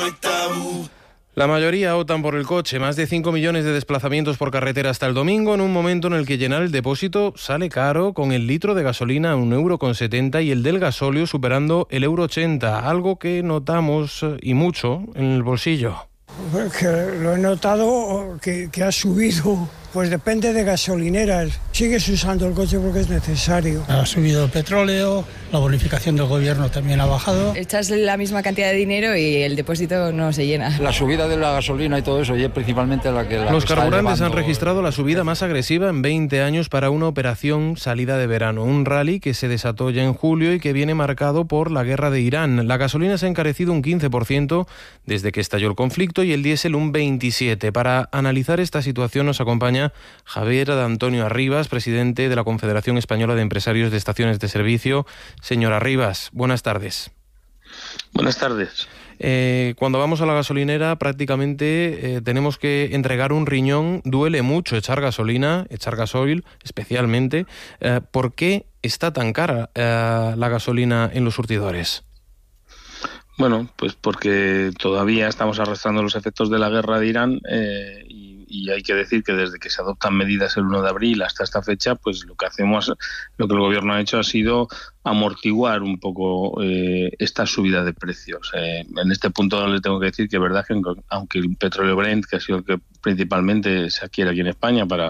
no hay tabú. La mayoría optan por el coche, más de 5 millones de desplazamientos por carretera hasta el domingo, en un momento en el que llenar el depósito sale caro, con el litro de gasolina a 1,70 € y el del gasóleo superando el 1,80 €, algo que notamos y mucho en el bolsillo. Que lo he notado que ha subido, pues depende de gasolineras. Sigues usando el coche porque es necesario. Ha subido el petróleo, la bonificación del gobierno también ha bajado. Echas la misma cantidad de dinero y el depósito no se llena. La subida de la gasolina y todo eso, y es principalmente la que... Los carburantes han registrado la subida más agresiva en 20 años para una operación salida de verano. Un rally que se desató ya en julio y que viene marcado por la guerra de Irán. La gasolina se ha encarecido un 15% desde que estalló el conflicto y el diésel un 27%. Para analizar esta situación nos acompaña Javier Antonio Arribas, presidente de la Confederación Española de Empresarios de Estaciones de Servicio. Señor Arribas, buenas tardes. Buenas tardes. Cuando vamos a la gasolinera prácticamente tenemos que entregar un riñón. Duele mucho echar gasolina, echar gasoil especialmente. ¿Por qué está tan cara la gasolina en los surtidores? Bueno, pues porque todavía estamos arrastrando los efectos de la guerra de Irán y hay que decir que desde que se adoptan medidas el 1 de abril hasta esta fecha, pues lo que el gobierno ha hecho ha sido amortiguar un poco esta subida de precios. En este punto le tengo que decir que es verdad que aunque el petróleo Brent, que ha sido el que principalmente se adquiere aquí en España para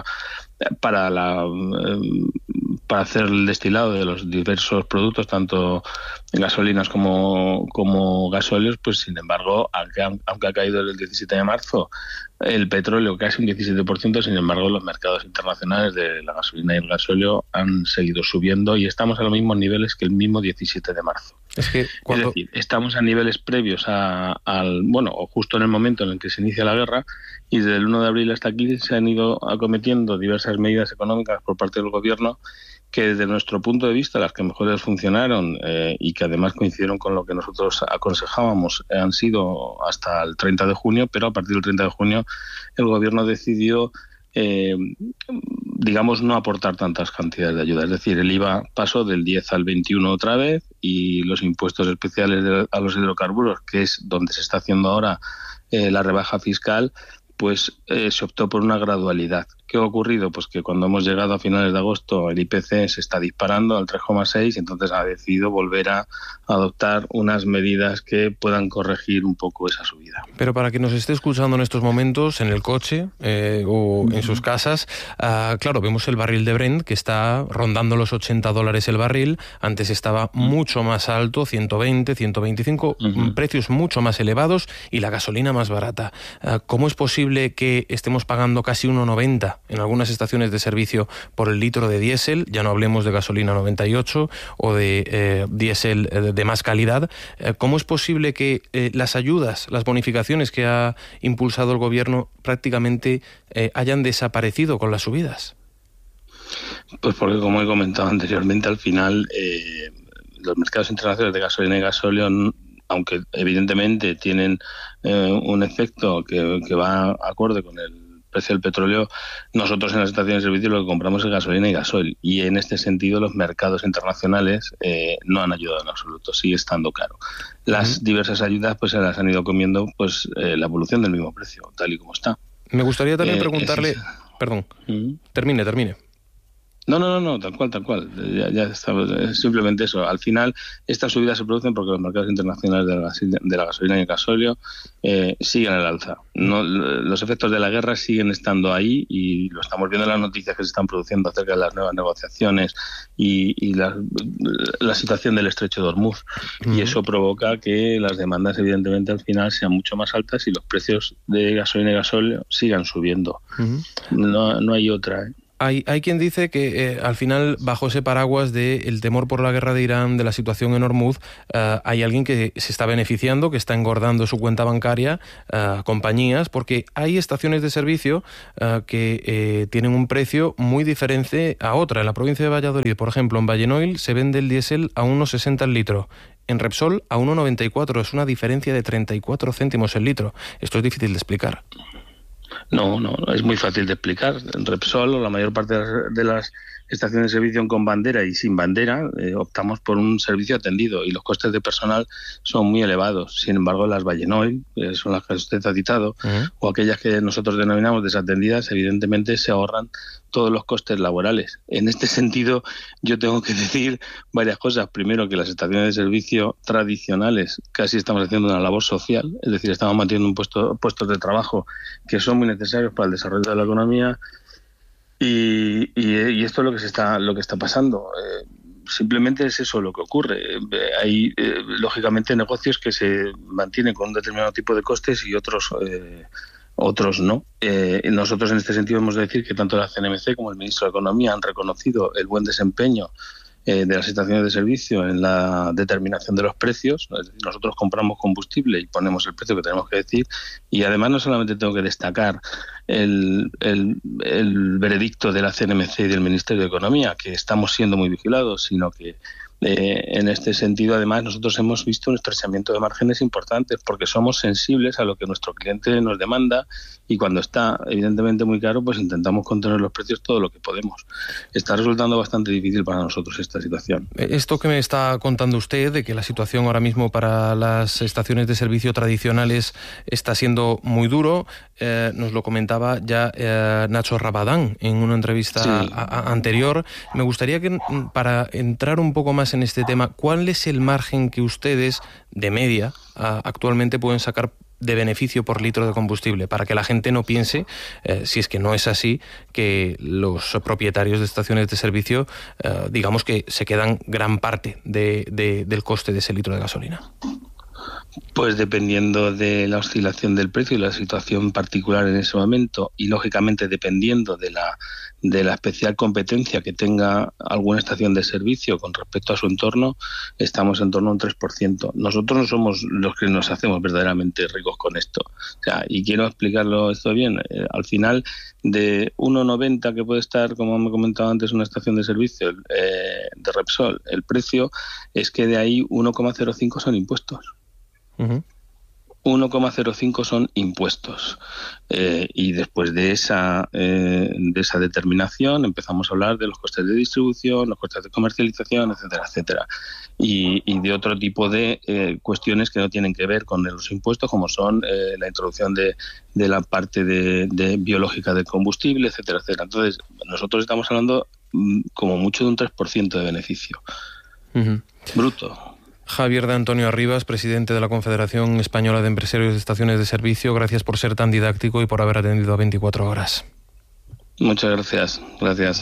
hacer el destilado de los diversos productos, tanto gasolinas como gasóleos, pues sin embargo, aunque ha caído el 17 de marzo el petróleo casi un 17%, sin embargo los mercados internacionales de la gasolina y el gasóleo han seguido subiendo y estamos a los mismos niveles que el mismo 17 de marzo. Es decir, estamos a niveles previos o justo en el momento en el que se inicia la guerra, y desde el 1 de abril hasta aquí se han ido acometiendo diversas medidas económicas por parte del gobierno que desde nuestro punto de vista las que mejores funcionaron y que además coincidieron con lo que nosotros aconsejábamos han sido hasta el 30 de junio, pero a partir del 30 de junio el gobierno decidió no aportar tantas cantidades de ayuda. Es decir, el IVA pasó del 10 al 21 otra vez y los impuestos especiales a los hidrocarburos, que es donde se está haciendo ahora la rebaja fiscal, pues se optó por una gradualidad. ¿Qué ha ocurrido? Pues que cuando hemos llegado a finales de agosto el IPC se está disparando al 3,6 y entonces ha decidido volver a adoptar unas medidas que puedan corregir un poco esa subida. Pero para quien nos esté escuchando en estos momentos en el coche o en sus casas, claro, vemos el barril de Brent que está rondando los $80 el barril. Antes estaba mucho más alto, 120, 125, precios mucho más elevados y la gasolina más barata. ¿Cómo es posible que estemos pagando casi 1,90 en algunas estaciones de servicio por el litro de diésel? Ya no hablemos de gasolina 98 o de diésel de más calidad. ¿Cómo es posible que las ayudas, las bonificaciones que ha impulsado el gobierno prácticamente hayan desaparecido con las subidas? Pues porque, como he comentado anteriormente, al final los mercados internacionales de gasolina y gasóleo, aunque evidentemente tienen un efecto que va acorde con el precio del petróleo, nosotros en las estaciones de servicio lo que compramos es gasolina y gasoil, y en este sentido los mercados internacionales no han ayudado en absoluto, sigue estando caro. Las diversas ayudas pues se las han ido comiendo pues la evolución del mismo precio, tal y como está. Me gustaría también preguntarle... Perdón, termine. No, tal cual. Ya está, simplemente eso. Al final, estas subidas se producen porque los mercados internacionales de la gasolina y el gasóleo siguen al alza. Los efectos de la guerra siguen estando ahí y lo estamos viendo en las noticias que se están produciendo acerca de las nuevas negociaciones y la situación del estrecho de Hormuz. Y eso provoca que las demandas, evidentemente, al final sean mucho más altas y los precios de gasolina y gasóleo sigan subiendo. No hay otra, Hay quien dice que al final, bajo ese paraguas del temor por la guerra de Irán, de la situación en Hormuz, hay alguien que se está beneficiando, que está engordando su cuenta bancaria, compañías, porque hay estaciones de servicio que tienen un precio muy diferente a otra. En la provincia de Valladolid, por ejemplo, en Vallenoil se vende el diésel a 1,60 el litro. En Repsol a 1,94. Es una diferencia de 34 céntimos el litro. Esto es difícil de explicar. No, es muy fácil de explicar. En Repsol, la mayor parte de las estaciones de servicio con bandera y sin bandera, optamos por un servicio atendido y los costes de personal son muy elevados. Sin embargo, las Vallenol, que son las que usted ha citado, o aquellas que nosotros denominamos desatendidas, evidentemente se ahorran todos los costes laborales. En este sentido, yo tengo que decir varias cosas. Primero, que las estaciones de servicio tradicionales casi estamos haciendo una labor social, es decir, estamos manteniendo puestos de trabajo que son muy necesarios para el desarrollo de la economía y esto es lo que está pasando. Simplemente es eso lo que ocurre. Hay, lógicamente, negocios que se mantienen con un determinado tipo de costes y otros no. Nosotros en este sentido hemos de decir que tanto la CNMC como el Ministro de Economía han reconocido el buen desempeño de las estaciones de servicio en la determinación de los precios. Nosotros compramos combustible y ponemos el precio que tenemos que decir, y además no solamente tengo que destacar el veredicto de la CNMC y del Ministerio de Economía, que estamos siendo muy vigilados, sino que en este sentido, además, nosotros hemos visto un estrechamiento de márgenes importantes porque somos sensibles a lo que nuestro cliente nos demanda y cuando está evidentemente muy caro, pues intentamos contener los precios todo lo que podemos. Está resultando bastante difícil para nosotros esta situación. Esto que me está contando usted, de que la situación ahora mismo para las estaciones de servicio tradicionales está siendo muy duro, nos lo comentaba ya Nacho Rabadán en una entrevista anterior. Me gustaría que, para entrar un poco más en este tema, ¿cuál es el margen que ustedes, de media, actualmente pueden sacar de beneficio por litro de combustible, para que la gente no piense, si es que no es así, que los propietarios de estaciones de servicio, digamos que se quedan gran parte del coste de ese litro de gasolina? Pues dependiendo de la oscilación del precio y la situación particular en ese momento, y lógicamente dependiendo de la especial competencia que tenga alguna estación de servicio con respecto a su entorno, estamos en torno a un 3%. Nosotros no somos los que nos hacemos verdaderamente ricos con esto. O sea, y quiero explicarlo esto bien. Al final, de 1,90 que puede estar, como me comentaba antes, una estación de servicio de Repsol, el precio es que de ahí 1,05 son impuestos. 1,05 son impuestos, y después de esa determinación empezamos a hablar de los costes de distribución, los costes de comercialización, etcétera, etcétera, y de otro tipo de cuestiones que no tienen que ver con los impuestos, como son la introducción de la parte de biológica del combustible, etcétera, etcétera. Entonces, nosotros estamos hablando como mucho de un 3% de beneficio bruto. Javier de Antonio Arribas, presidente de la Confederación Española de Empresarios de Estaciones de Servicio, gracias por ser tan didáctico y por haber atendido a 24 horas. Muchas gracias. Gracias.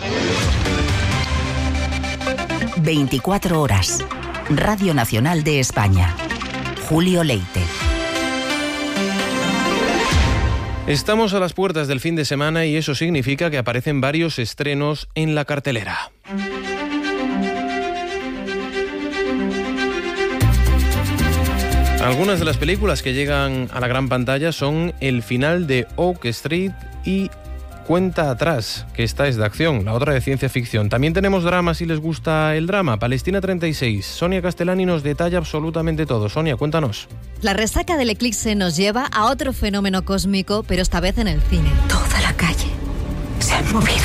24 horas. Radio Nacional de España. Julio Leite. Estamos a las puertas del fin de semana y eso significa que aparecen varios estrenos en la cartelera. Algunas de las películas que llegan a la gran pantalla son El final de Oak Street y Cuenta atrás, que esta es de acción, la otra de ciencia ficción. También tenemos drama, si les gusta el drama. Palestina 36. Sonia Castellani nos detalla absolutamente todo. Sonia, cuéntanos. La resaca del eclipse nos lleva a otro fenómeno cósmico, pero esta vez en el cine. Toda la calle se ha movido.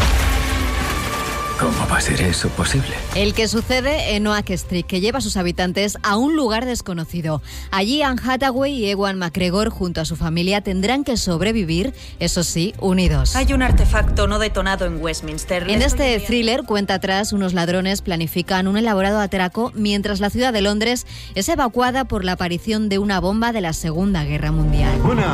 ¿Cómo va a ser eso posible? El que sucede en Oak Street, que lleva a sus habitantes a un lugar desconocido. Allí Anne Hathaway y Ewan McGregor, junto a su familia, tendrán que sobrevivir, eso sí, unidos. Hay un artefacto no detonado en Westminster. En este thriller, cuenta atrás, unos ladrones planifican un elaborado atraco mientras la ciudad de Londres es evacuada por la aparición de una bomba de la Segunda Guerra Mundial.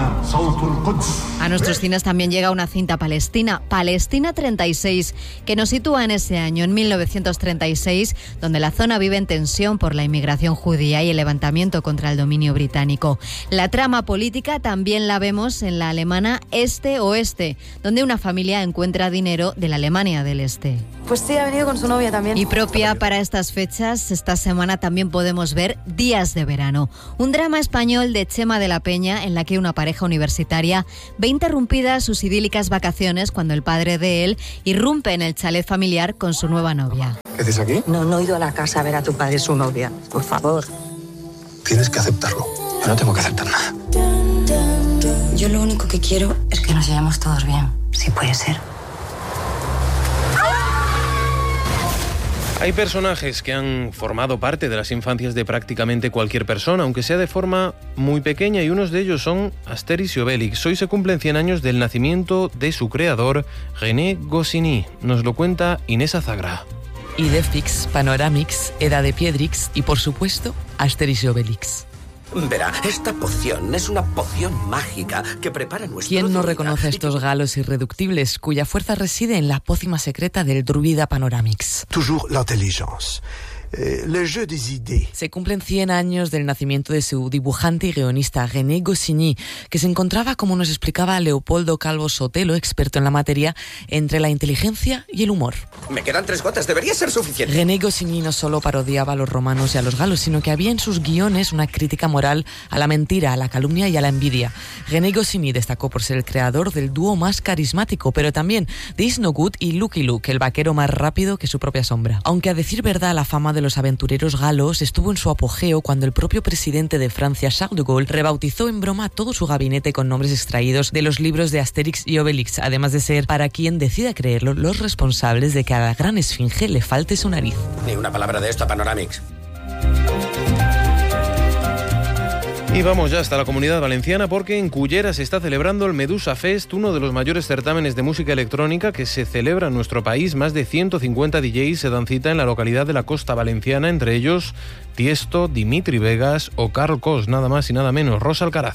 A nuestros cines también llega una cinta palestina, Palestina 36, que nos sitúa en ese año, en 1936, donde la zona vive en tensión por la inmigración judía y el levantamiento contra el dominio británico. La trama política también la vemos en la alemana este-oeste, donde una familia encuentra dinero de la Alemania del Este. Pues sí, ha venido con su novia también. Y propia para estas fechas, esta semana también podemos ver Días de verano, un drama español de Chema de la Peña en la que una pareja universitaria ve interrumpidas sus idílicas vacaciones cuando el padre de él irrumpe en el chalet familiar con su nueva novia. ¿Qué haces aquí? No he ido a la casa a ver a tu padre y su novia. Por favor. Tienes que aceptarlo. Yo no tengo que aceptar nada. Yo lo único que quiero es que Que nos llevemos todos bien, si puede ser. Hay personajes que han formado parte de las infancias de prácticamente cualquier persona, aunque sea de forma muy pequeña, y unos de ellos son Asterix y Obélix. Hoy se cumplen 100 años del nacimiento de su creador, René Goscinny. Nos lo cuenta Inés Azagra. Idefix, Panoramix, Edda de Piedrix y, por supuesto, Asterix y Obélix. Verá, esta poción es una poción mágica que prepara nuestro... ¿Quién no reconoce a estos galos irreductibles cuya fuerza reside en la pócima secreta del druida Panoramix? Toujours l'intelligence. Le jeu des idées. Se cumplen 100 años del nacimiento de su dibujante y guionista René Goscinny, que se encontraba, como nos explicaba Leopoldo Calvo Sotelo, experto en la materia, entre la inteligencia y el humor. Me quedan 3 gotas, debería ser suficiente. René Goscinny no solo parodiaba a los romanos y a los galos, sino que había en sus guiones una crítica moral a la mentira, a la calumnia y a la envidia. René Goscinny destacó por ser el creador del dúo más carismático, pero también de Is No Good y Lucky Luke, el vaquero más rápido que su propia sombra. Aunque a decir verdad, la fama de los aventureros galos estuvo en su apogeo cuando el propio presidente de Francia, Charles de Gaulle, rebautizó en broma todo su gabinete con nombres extraídos de los libros de Asterix y Obélix, además de ser, para quien decida creerlo, los responsables de que a la gran esfinge le falte su nariz. Ni una palabra de esto a Panoramix. Y vamos ya hasta la Comunidad Valenciana, porque en Cullera se está celebrando el Medusa Fest, uno de los mayores certámenes de música electrónica que se celebra en nuestro país. Más de 150 DJs se dan cita en la localidad de la Costa Valenciana, entre ellos Tiesto, Dimitri Vegas o Carl Cos, nada más y nada menos. Rosa Alcaraz.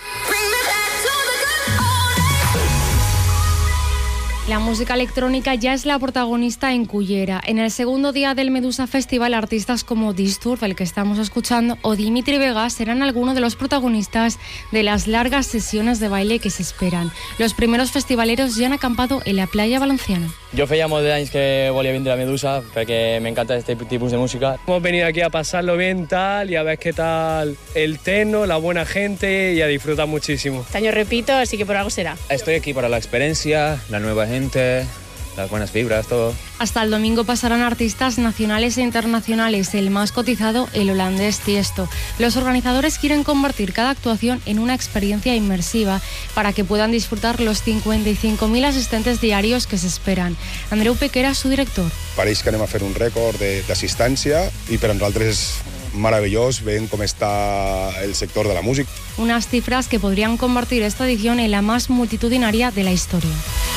La música electrónica ya es la protagonista en Cullera. En el segundo día del Medusa Festival, artistas como Disturb, el que estamos escuchando, o Dimitri Vegas serán algunos de los protagonistas de las largas sesiones de baile que se esperan. Los primeros festivaleros ya han acampado en la playa valenciana. Jo feia molt d'anys que volia vindre a Medusa perquè me encanta este tipus de música. Hemos venido aquí a pasarlo bien tal y a ver qué tal el techno, la buena gente y a disfrutar muchísimo. Este año repito, así que por algo será. Estoy aquí para la experiencia, la nueva gente, las buenas vibras, todo. Hasta el domingo pasarán artistas nacionales e internacionales, el más cotizado, el holandés Tiesto. Los organizadores quieren convertir cada actuación en una experiencia inmersiva para que puedan disfrutar los 55.000 asistentes diarios que se esperan. Andreu Pequera, su director. Pareix que anem a fer un rècord d'assistència i per a nosaltres és meravellós veient com està el sector de la música. Unas cifras que podrían convertir esta edición en la más multitudinaria de la historia.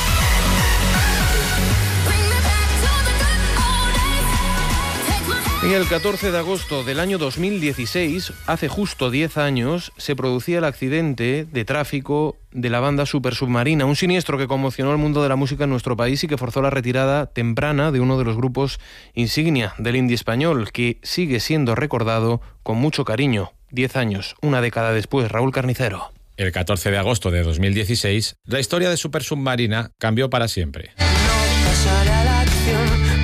Y el 14 de agosto del año 2016, hace justo 10 años, se producía el accidente de tráfico de la banda Supersubmarina, un siniestro que conmocionó el mundo de la música en nuestro país y que forzó la retirada temprana de uno de los grupos insignia del indie español, que sigue siendo recordado con mucho cariño. 10 años, una década después. Raúl Carnicero. El 14 de agosto de 2016, la historia de Supersubmarina cambió para siempre. No pasará la acción.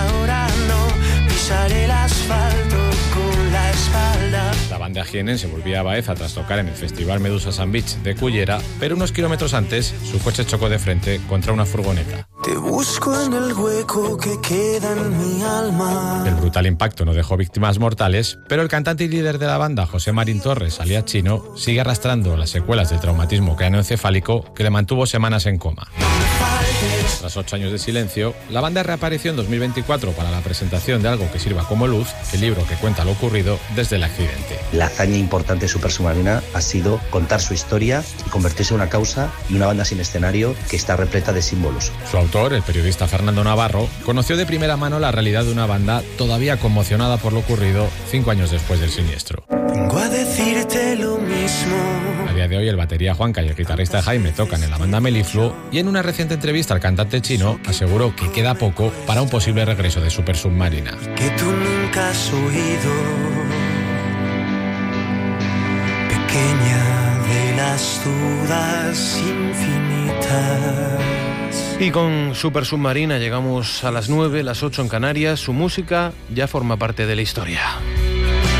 El asfalto con la espalda. La banda jienense volvía a Baeza tras tocar en el Festival Medusa Sun Beach de Cullera, pero unos kilómetros antes su coche chocó de frente contra una furgoneta. Te busco en el hueco que queda en mi alma. El brutal impacto no dejó víctimas mortales, pero el cantante y líder de la banda, José Marín Torres, alias Chino, sigue arrastrando las secuelas del traumatismo craneoencefálico que le mantuvo semanas en coma. Tras 8 años de silencio, la banda reapareció en 2024 para la presentación de Algo que sirva como luz, el libro que cuenta lo ocurrido desde el accidente. La hazaña importante de Supersubmarina ha sido contar su historia y convertirse en una causa y una banda sin escenario que está repleta de símbolos. Su autor, el periodista Fernando Navarro, conoció de primera mano la realidad de una banda todavía conmocionada por lo ocurrido 5 años después del siniestro. Vengo a decirte lo mismo. A día de hoy, el batería Juanca y el guitarrista Jaime tocan en la banda Melifluo, y en una reciente entrevista al cantante Chino aseguró que queda poco para un posible regreso de Supersubmarina. Que tú nunca has oído, pequeña de las dudas infinitas. Y con Supersubmarina llegamos a las 9, las 8 en Canarias. Su música ya forma parte de la historia.